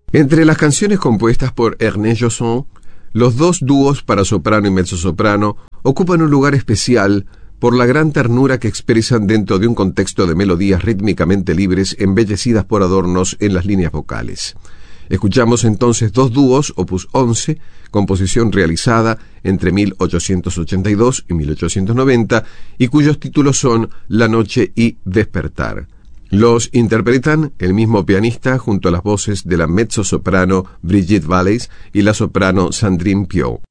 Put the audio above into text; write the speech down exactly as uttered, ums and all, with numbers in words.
Entre las canciones compuestas por Ernest Joson, los dos dúos para soprano y mezzosoprano ocupan un lugar especial por la gran ternura que expresan dentro de un contexto de melodías rítmicamente libres embellecidas por adornos en las líneas vocales. Escuchamos entonces dos dúos, opus once, composición realizada entre mil ochocientos ochenta y dos y mil ochocientos noventa, y cuyos títulos son La Noche y Despertar. Los interpretan el mismo pianista junto a las voces de la mezzosoprano Brigitte Valles y la soprano Sandrine Piau.